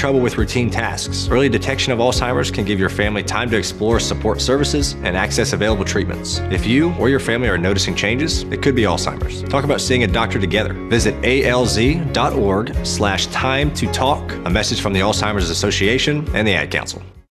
trouble with routine tasks. Early detection of Alzheimer's can give your family time to explore support services and access available treatments. If you or your family are noticing changes, it could be Alzheimer's. Talk about seeing a doctor together. Visit alz.org/time to talk. A message from the Alzheimer's Association and the Ad Council.